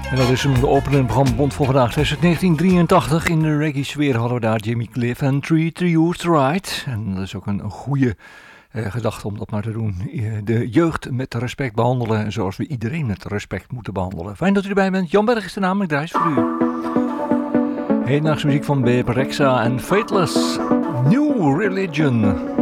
En dat is de openende programma Bond voor vandaag. 1983. In de reggae-sfeer hadden we daar Jimmy Cliff en Treat the Youth Right. En dat is ook een goede gedachte om dat maar te doen. De jeugd met respect behandelen zoals we iedereen met respect moeten behandelen. Fijn dat u erbij bent. Jan Berg is de naam, ik draai voor u. Hedendaagse muziek van Bebe Rexha en Fateless. New Religion.